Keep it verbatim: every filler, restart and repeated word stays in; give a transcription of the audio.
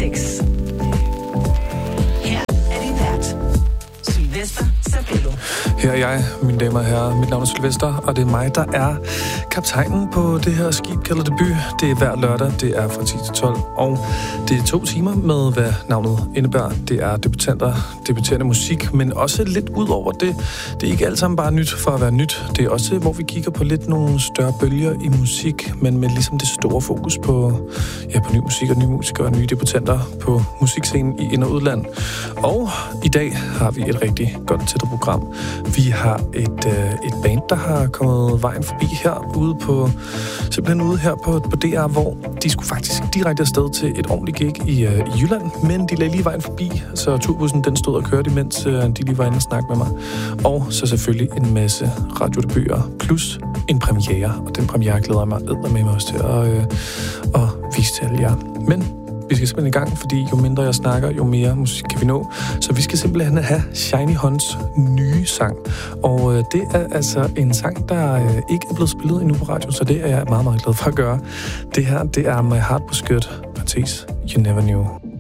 seks. Her er din vært, Sylvester Sabello. Her er jeg, mine damer og herrer. Mit navn er Sylvester, og det er mig, der er kaptajnen på det her skib kaldet Debut. Det er hver lørdag, det er fra ti til tolv, og det er to timer med, hvad navnet indebærer. Det er debutanter, debuterende musik, men også lidt ud over det. Det er ikke alt sammen bare nyt for at være nyt. Det er også, hvor vi kigger på lidt nogle større bølger i musik, men med ligesom det store fokus på, ja, på ny musik og nye musikere og nye debutanter på musikscenen i ind- og udland. Og i dag har vi et rigtig godt tættet program. Vi har et, øh, et band, der har kommet vejen forbi her ude på, simpelthen ude her på, på D R, hvor de skulle faktisk direkte afsted til et ordentligt gig i, øh, i Jylland, men de lagde lige vejen forbi, så turbussen den stod og kørte, imens øh, de lige var inde og snakke med mig. Og så selvfølgelig en masse radiodebuter, plus en premiere, og den premiere glæder mig med mig også til at, øh, at vise til alle jer. Men vi skal simpelthen i gang, fordi jo mindre jeg snakker, jo mere musik kan vi nå. Så vi skal simpelthen have Shiny Hunts nye sang. Og øh, det er altså en sang, der øh, ikke er blevet spillet endnu på radio, så det er jeg meget, meget glad for at gøre. Det her, det er My Heart Was Good, parentes You Never Knew.